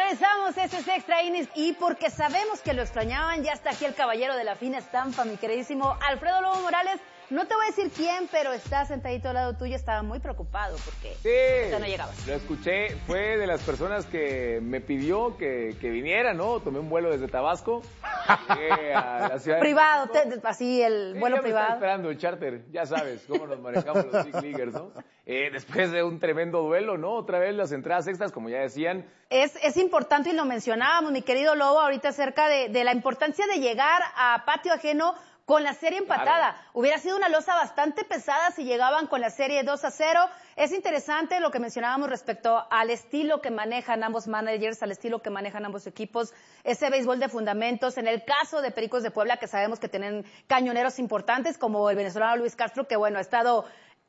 Regresamos, este es Extra Innings y porque sabemos que lo extrañaban, ya está aquí el caballero de la fina estampa, mi queridísimo Alfredo Lobo Morales. No te voy a decir quién, pero está sentadito al lado tuyo, estaba muy preocupado porque ya no llegabas. Lo escuché, fue de las personas que me pidió que viniera, ¿no? Tomé un vuelo desde Tabasco, llegué a la ciudad privado, así el vuelo ya privado. Me está esperando el charter, ya sabes cómo nos manejamos los Big Leaguers, ¿no? Después de un tremendo duelo, ¿no? Otra vez las entradas extras, como ya decían. Es importante y lo mencionábamos, mi querido Lobo, ahorita acerca de la importancia de llegar a patio ajeno con la serie empatada. Claro. Hubiera sido una losa bastante pesada si llegaban con la serie 2-0. Es interesante lo que mencionábamos respecto al estilo que manejan ambos managers, al estilo que manejan ambos equipos, ese béisbol de fundamentos. En el caso de Pericos de Puebla, que sabemos que tienen cañoneros importantes, como el venezolano Luis Castro, que bueno, ha estado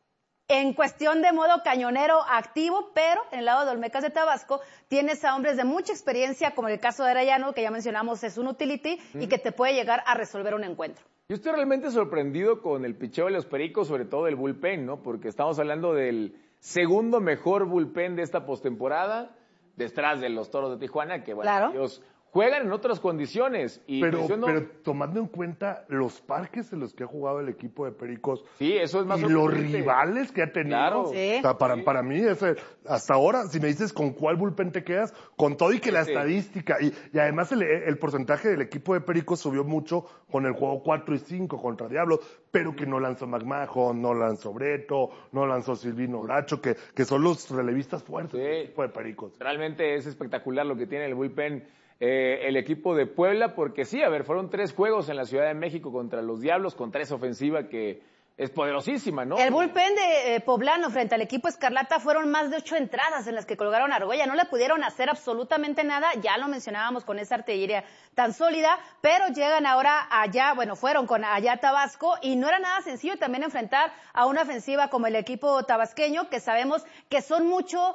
en cuestión de modo cañonero activo, pero en el lado de Olmecas de Tabasco tienes a hombres de mucha experiencia, como el caso de Arellano, que ya mencionamos es un utility, y que te puede llegar a resolver un encuentro. Yo estoy realmente sorprendido con el picheo de los Pericos, sobre todo el bullpen, ¿no? Porque estamos hablando del segundo mejor bullpen de esta postemporada, detrás de los Toros de Tijuana, que bueno, claro, ellos juegan en otras condiciones. Y pero tomando en cuenta los parques en los que ha jugado el equipo de Pericos, sí, eso es más y los rivales que ha tenido, claro, sí. O sea, para mí, hasta ahora, si me dices con cuál bullpen te quedas, con todo y que la estadística, y además el porcentaje del equipo de Pericos subió mucho con el juego 4 y 5 contra Diablos, pero que no lanzó McMahon, no lanzó Breto, no lanzó Silvino Bracho, que son los relevistas fuertes del equipo de Pericos. Realmente es espectacular lo que tiene el bullpen. El equipo de Puebla, porque sí, a ver, fueron 3 juegos en la Ciudad de México contra los Diablos, contra esa ofensiva que es poderosísima, ¿no? El bullpen de Poblano frente al equipo Escarlata fueron más de 8 entradas en las que colgaron a Argolla, no le pudieron hacer absolutamente nada, ya lo mencionábamos con esa artillería tan sólida, pero llegan ahora allá, bueno, fueron con allá a Tabasco y no era nada sencillo también enfrentar a una ofensiva como el equipo tabasqueño, que sabemos que son mucho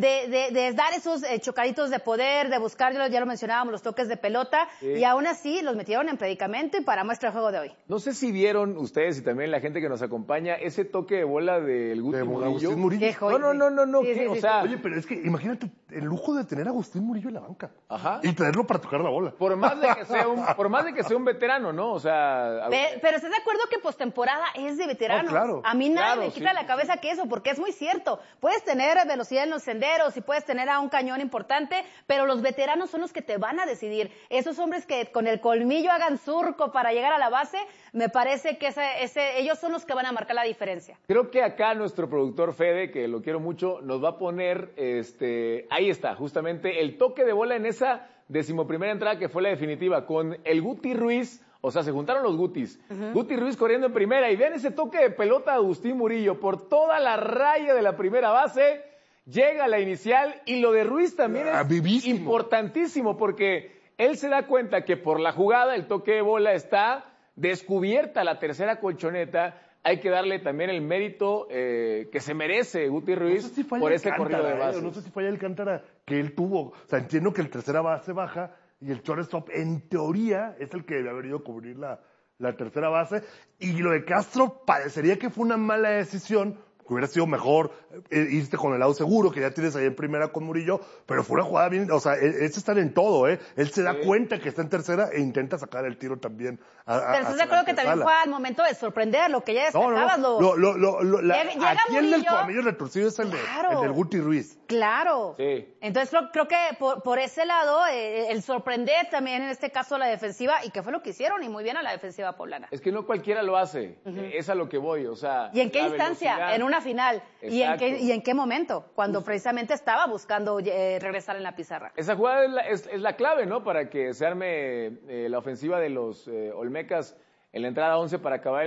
de dar esos chocaditos de poder, de buscar, ya lo mencionábamos, los toques de pelota, y aún así los metieron en predicamento y para muestra el juego de hoy. No sé si vieron ustedes y también la gente que nos acompaña ese toque de bola del Guti Murillo. No. Sí, o sea, oye, pero es que imagínate el lujo de tener a Agustín Murillo en la banca. Ajá. Y traerlo para tocar la bola. Por más de que sea un veterano, ¿no? O sea, pero ¿estás de acuerdo que postemporada es de veterano? No, claro. A mí nada me quita la cabeza que eso, porque es muy cierto. Puedes tener velocidad en los senderos y puedes tener a un cañón importante, pero los veteranos son los que te van a decidir. Esos hombres que con el colmillo hagan surco para llegar a la base, me parece que ellos son los que van a marcar la diferencia. Creo que acá nuestro productor Fede, que lo quiero mucho, nos va a poner, ahí está, justamente el toque de bola en esa 11ª entrada que fue la definitiva, con el Guti Ruiz. O sea, se juntaron los Gutis. Guti Ruiz corriendo en primera y vean ese toque de pelota de Agustín Murillo por toda la raya de la primera base. Llega la inicial y lo de Ruiz también es importantísimo porque él se da cuenta que por la jugada, el toque de bola está descubierta la tercera colchoneta. Hay que darle también el mérito que se merece Guti Ruiz por ese corrido de base. No sé si falla Alcántara que él tuvo. O sea, entiendo que el tercera base baja y el shortstop en teoría es el que debe haber ido a cubrir la tercera base. Y lo de Castro parecería que fue una mala decisión, que hubiera sido mejor irte con el lado seguro, que ya tienes ahí en primera con Murillo, pero fue una jugada bien, o sea, es estar en todo, Él se da cuenta que está en tercera e intenta sacar el tiro también. Pero estás de acuerdo que también fue al momento de sorprender, lo que ya destacabas. Aquí el del colmillo retorcido es el del Guti Ruiz. Claro. Sí. Entonces creo que por ese lado, el sorprender también en este caso la defensiva, y que fue lo que hicieron, y muy bien a la defensiva poblana. Es que no cualquiera lo hace, es a lo que voy, o sea. ¿Y en qué instancia? En una final. ¿Y en qué momento? Cuando precisamente estaba buscando regresar en la pizarra. Esa jugada es la clave, ¿no? Para que se arme la ofensiva de los Olmecas en la entrada 11 para acabar